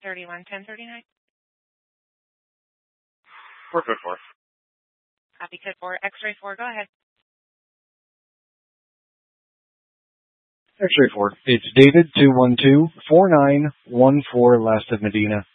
311039. Code 4. Copy code 4. X-ray 4, go ahead. X-ray 4. It's David 212-4914 Last of Medina.